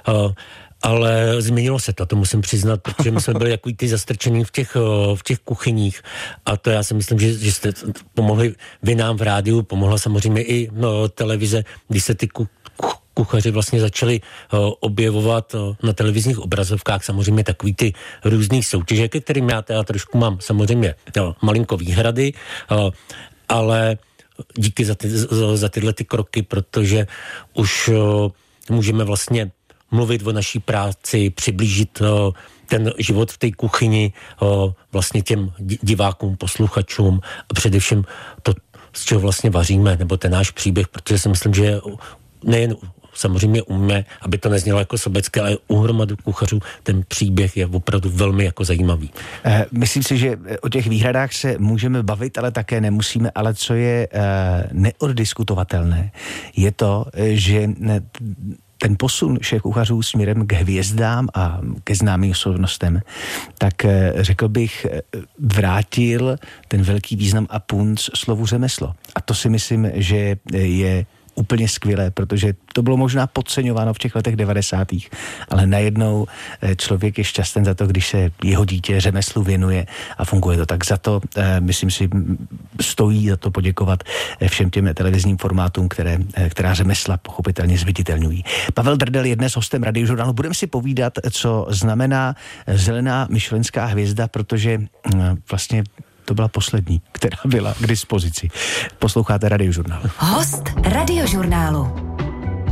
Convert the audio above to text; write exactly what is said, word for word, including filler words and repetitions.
ale změnilo se to, to musím přiznat, protože my jsme byli jako ty zastrčení v těch, v těch kuchyních a to já si myslím, že, že jste pomohli vy nám v rádiu, pomohla samozřejmě i no, televize, když se ty ku, kuchaři vlastně začali uh, objevovat uh, na televizních obrazovkách samozřejmě takový ty různý soutěže, ke kterým já teda trošku mám samozřejmě no, malinko výhrady, uh, ale díky za, ty, za, za tyhle ty kroky, protože už uh, můžeme vlastně mluvit o naší práci, přiblížit uh, ten život v té kuchyni uh, vlastně těm divákům, posluchačům a především to, z čeho vlastně vaříme, nebo ten náš příběh, protože si myslím, že nejen samozřejmě umíme, aby to neznělo jako sobecké, ale u hromadu kuchařů ten příběh je opravdu velmi jako zajímavý. Eh, myslím si, že o těch výhradách se můžeme bavit, ale také nemusíme, ale co je eh, neoddiskutovatelné, je to, že ne, ten posun šéfkuchařů směrem k hvězdám a ke známým osobnostem, tak řekl bych, vrátil ten velký význam a punc slovu řemeslo. A to si myslím, že je úplně skvělé, protože to bylo možná podceňováno v těch letech devadesátých, ale najednou člověk je šťastný za to, když se jeho dítě řemeslu věnuje a funguje to. Tak za to, myslím si, stojí za to poděkovat všem těm televizním formátům, které, která řemesla pochopitelně zviditelňují. Pavel Drdel je dnes hostem Radiožurnálu. Budeme si povídat, co znamená zelená michelinská hvězda, protože vlastně to byla poslední, která byla k dispozici. Posloucháte Radiožurnál. Host Radiožurnálu.